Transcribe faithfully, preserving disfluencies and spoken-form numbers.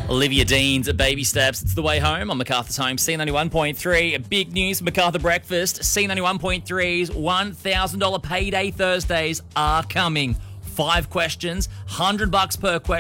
Olivia Dean's Baby Steps. It's the way home on MacArthur's Home. C ninety-one point three. Big news, MacArthur Breakfast. C ninety-one point three's one thousand dollars Payday Thursdays are coming. Five questions, one hundred bucks per question.